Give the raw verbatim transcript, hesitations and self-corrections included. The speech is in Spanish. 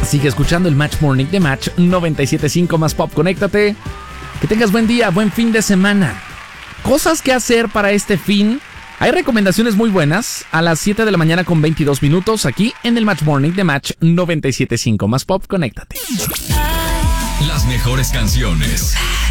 Sigue escuchando el Match Morning de Match noventa y siete punto cinco más Pop. Conéctate. Que tengas buen día, buen fin de semana. Cosas que hacer para este fin. Hay recomendaciones muy buenas a las siete de la mañana con veintidós minutos aquí en el Match Morning de Match noventa y siete punto cinco más Pop. Conéctate. Las mejores canciones.